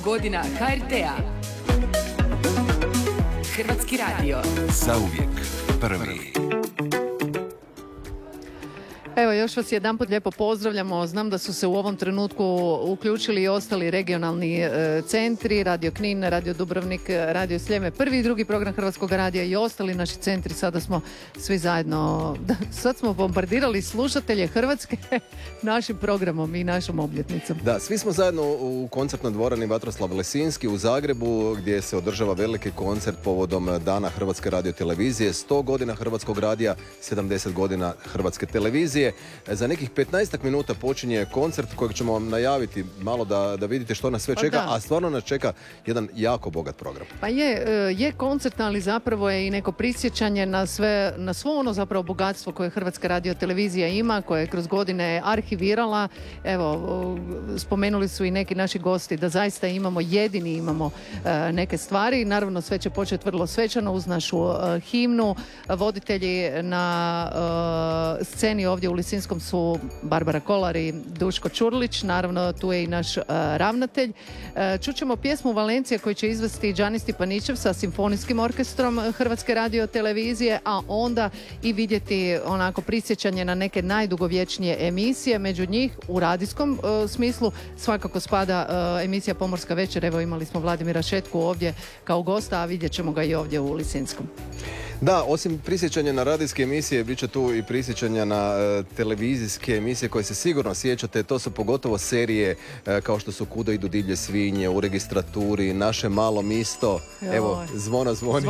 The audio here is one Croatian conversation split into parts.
godina HRT-a. Hrvatski radio. Zauvijek prvi. Evo, još vas jedanput lijepo pozdravljamo. Znam da su se u ovom trenutku uključili i ostali regionalni centri, Radio Knin, Radio Dubrovnik, Radio Sljeme, prvi i drugi program Hrvatskog radija i ostali naši centri. Sada smo svi zajedno, sad smo bombardirali slušatelje Hrvatske našim programom i našom obljetnicom. Da, svi smo zajedno u koncertnoj dvorani Vatroslav Lesinski u Zagrebu, gdje se održava veliki koncert povodom Dana Hrvatske radiotelevizije, 100 godina Hrvatskog radija, 70 godina Hrvatske televizije. Za nekih 15 minuta počinje koncert kojeg ćemo vam najaviti malo da vidite što nas sve čeka, a stvarno nas čeka jedan jako bogat program. Pa je koncert, ali zapravo je i neko prisjećanje na svo ono zapravo bogatstvo koje Hrvatska radiotelevizija ima, koje je kroz godine arhivirala. Evo, spomenuli su i neki naši gosti da zaista jedini imamo neke stvari. Naravno, sve će početi vrlo svečano uz našu himnu. Voditelji na sceni ovdje u Lisinskom su Barbara Kolar i Duško Čurlić, naravno tu je i naš ravnatelj. Čućemo pjesmu Valencija koju će izvesti Đani Stipanićev sa Simfonijskim orkestrom Hrvatske radiotelevizije, a onda i vidjeti onako prisjećanje na neke najdugovječnije emisije. Među njih u radijskom smislu svakako spada emisija Pomorska večer. Evo, imali smo Vladimira Šetku ovdje kao gosta, a vidjet ćemo ga i ovdje u Lisinskom. Da, osim prisjećanja na radijske emisije, bit će tu i prisjećanja na televizijske emisije koje se sigurno sjećate. To su pogotovo serije kao što su Kuda idu divlje svinje, U registraturi, Naše malo misto. Evo, zvono zvoni.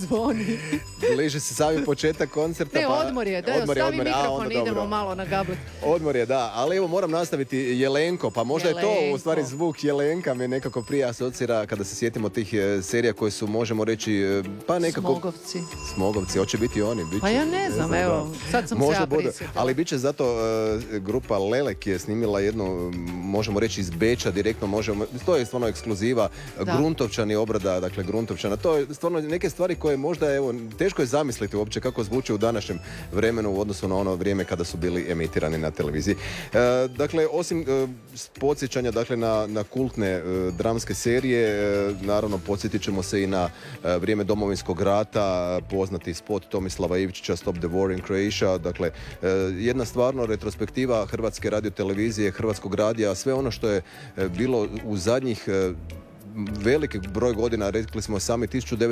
Bliže se sami početak koncerta. Ne, odmor je, stavi mikrofon, idemo malo na gablet. Odmor je, da, ali evo moram nastaviti Jelenko, pa možda je to u stvari zvuk Jelenka me nekako prije asocira kada se sjetimo tih serija koje su, možemo reći, pa nekako... Smogovci, hoće biti oni. Pa ja ne znam, evo, sad sam se ja prisjetila. Ali bit će zato grupa Lelek je snimila jednu, možemo reći iz Beča direktno, to je stvarno ekskluziva, Gruntovčani obrada, dakle Gruntovčana. To je stvarno neke stvari koje možda, evo, teško je zamisliti uopće kako zvuči u današnjem vremenu u odnosu na ono vrijeme kada su bili emitirani na televiziji. Dakle, osim podsjećanja dakle, na kultne dramske serije, naravno podsjetit ćemo se i na vrijeme Domovinskog rata, poznati spot Tomislava Ivčića Stop the War in Croatia, dakle jedna stvarno retrospektiva Hrvatske radiotelevizije, Hrvatskog radija, sve ono što je bilo u zadnjih veliki broj godina, rekli smo sami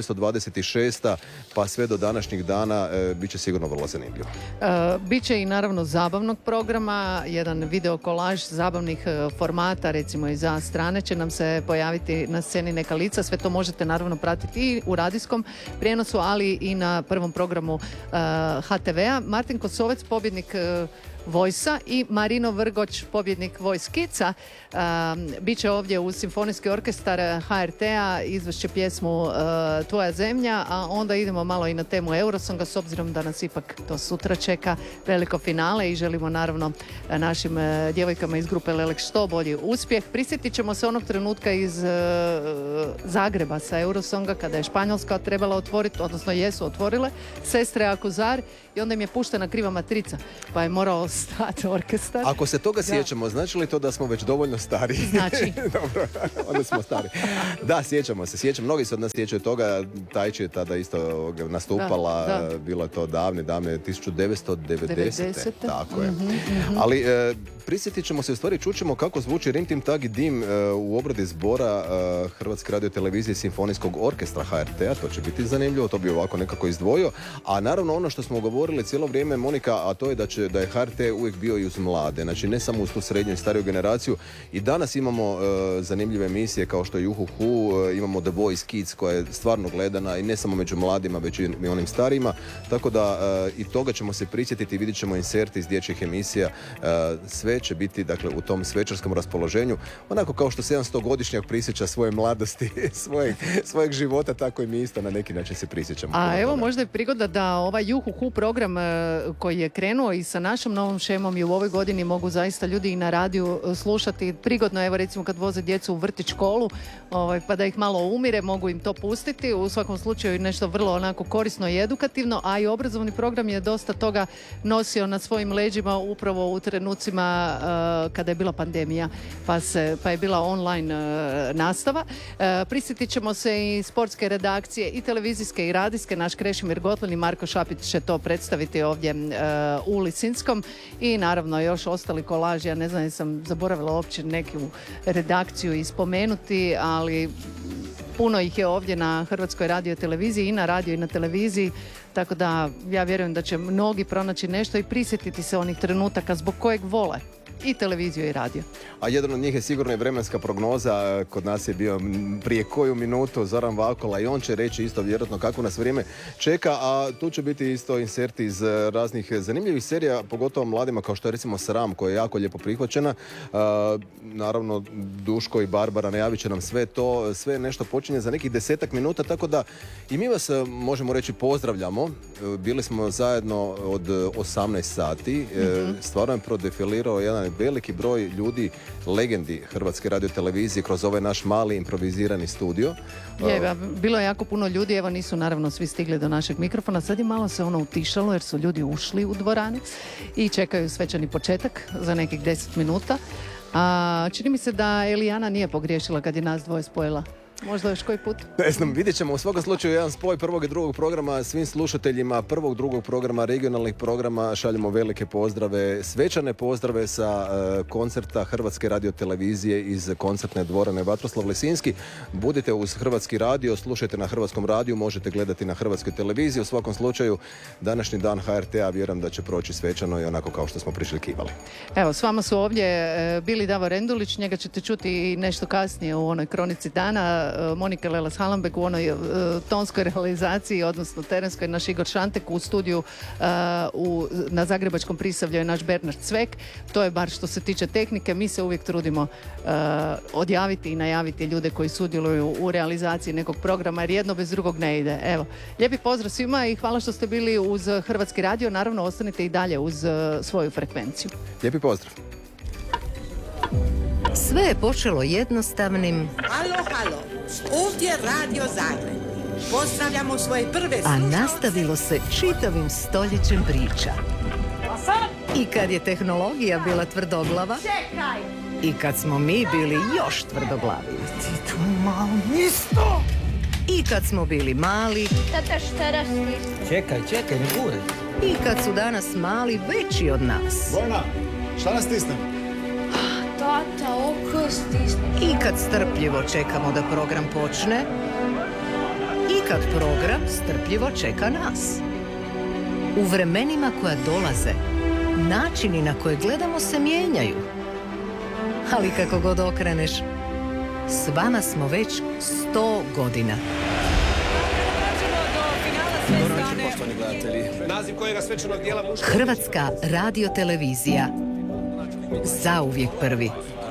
1926. pa sve do današnjih dana, bit će sigurno vrlo zanimljivo. Biće i naravno zabavnog programa, jedan video kolaž zabavnih formata, recimo i za strane će nam se pojaviti na sceni neka lica, sve to možete naravno pratiti i u radijskom prijenosu, ali i na prvom programu HTV-a. Martin Kosovec, pobjednik Vojsa, i Marino Vrgoć, pobjednik Vojskica, bit će ovdje uz Simfonijski orkestar HRT-a, izvešće pjesmu Tvoja zemlja, a onda idemo malo i na temu Eurosonga, s obzirom da nas ipak to sutra čeka veliko finale i želimo naravno našim djevojkama iz grupe Lelek što bolji uspjeh. Prisjetit ćemo se onog trenutka iz Zagreba sa Eurosonga kada je Španjolska trebala otvoriti, odnosno jesu otvorile Sestre Akuzar i onda im je puštena kriva matrica, pa je morao stati orkestar. Ako se toga sjećamo, znači li to da smo već dovoljno stari? Znači. Dobro, onda smo stari. Da, sjećamo se, mnogi se od nas sjećaju toga, Tajči je tada isto nastupala, bilo je to davne 1990. Tako je. Ali prisjetit ćemo se, u stvari čućemo kako zvuči Rim Tim Tag i Dim u obradi zbora Hrvatske radiotelevizije Simfonijskog orkestra HRT-a, to će biti zanimljivo, to bi ovako nekako izdvojio, a naravno ono što smo govorili cijelo vrijeme, Monika, a to je da je HRT uvijek bio i uz mlade, znači ne samo uz tu srednju i stariju generaciju. I danas imamo zanimljive emisije kao što je Juhuhu, imamo The Voice Kids koja je stvarno gledana i ne samo među mladima, već i onim starijima, tako da i toga ćemo se prisjetiti, vidjet ćemo inserti iz dječjih emisija, sve će biti dakle u tom svečarskom raspoloženju, onako kao što 700-godišnjak prisjeća svoje mladosti, svojeg života, tako i mi isto na neki način se prisjećamo. A evo možda je prigoda da ovaj Juhuhu program koji je krenuo i sa našom novom ovom šemom i u ovoj godini mogu zaista ljudi i na radiju slušati prigodno, evo recimo kad voze djecu u vrtić, školu, pa da ih malo umire, mogu im to pustiti. U svakom slučaju nešto vrlo onako korisno i edukativno, a i obrazovni program je dosta toga nosio na svojim leđima upravo u trenucima kada je bila pandemija, pa je bila online nastava. Prisjetit ćemo se i sportske redakcije i televizijske i radijske. Naš Krešimir Gotlin i Marko Šapić će to predstaviti ovdje u Lisinskom i naravno još ostali kolaži. Ja ne znam, sam zaboravila uopće neku redakciju i spomenuti, ali puno ih je ovdje na Hrvatskoj radioteleviziji i na radiju i na televiziji, tako da ja vjerujem da će mnogi pronaći nešto i prisjetiti se onih trenutaka zbog kojeg vole i televiziju i radio. A jedan od njih je sigurno i vremenska prognoza. Kod nas je bio prije koju minutu Zoran Vakola i on će reći isto vjerojatno kako nas vrijeme čeka, a tu će biti isto inserti iz raznih zanimljivih serija, pogotovo mladima kao što je recimo Sram, koja je jako lijepo prihvaćena. Naravno Duško i Barbara najavit će nam sve to, sve nešto počinje za nekih 10 minuta, tako da i mi vas možemo reći pozdravljamo. Bili smo zajedno od 18 sati, stvarno je prodefilirao jedan veliki broj ljudi, legendi Hrvatske radiotelevizije kroz ovaj naš mali improvizirani studio. Bilo je jako puno ljudi, evo nisu naravno svi stigli do našeg mikrofona, sad je malo se ono utišalo jer su ljudi ušli u dvoranu i čekaju svečani početak za nekih 10 minuta. Čini mi se da Elijana nije pogriješila kad je nas dvoje spojila. Možda još koji put? Ne znam, vidjet ćemo u svakom slučaju jedan spoj prvog i drugog programa. Svim slušateljima prvog, drugog programa, regionalnih programa šaljemo velike pozdrave, svečane pozdrave sa koncerta Hrvatske radiotelevizije iz koncertne dvorane Vatroslav Lisinski. Budite uz Hrvatski radio, slušajte na Hrvatskom radiju, možete gledati na Hrvatskoj televiziji. U svakom slučaju, današnji dan HRT-a vjerujem da će proći svečano i onako kao što smo priželjkivali. Evo, s vama su ovdje bili Davor Rendulić, njega ćete čuti nešto kasnije u onoj kronici dana, Monika Lelas-Halambek u onoj tonskoj realizaciji, odnosno terenskoj, naš Igor Šantek u studiju na Zagrebačkom Prisavlju je naš Bernard Cvek. To je bar što se tiče tehnike. Mi se uvijek trudimo odjaviti i najaviti ljude koji sudjeluju u realizaciji nekog programa jer jedno bez drugog ne ide. Evo, lijepi pozdrav svima i hvala što ste bili uz Hrvatski radio. Naravno, ostanite i dalje uz svoju frekvenciju. Lijepi pozdrav. Sve je počelo jednostavnim... Halo, ovdje Radio Zagreb. Pozdravljamo svoje prve slušalce. A nastavilo se čitavim stoljećem priča. I kad je tehnologija bila tvrdoglava... Čekaj! I kad smo mi bili još tvrdoglavi. Ti tu malo isto! I kad smo bili mali... Tata, šta rastiš? Čekaj, ne gure. I kad su danas mali veći od nas. Vojna, šta nas stisnem? Tata, oko stisne. I kad strpljivo čekamo da program počne. I kad program strpljivo čeka nas. U vremenima koja dolaze, načini na koje gledamo se mijenjaju. Ali kako god okreneš, s vama smo već 100 godina. Hrvatska radiotelevizija. Zauvijek prvi.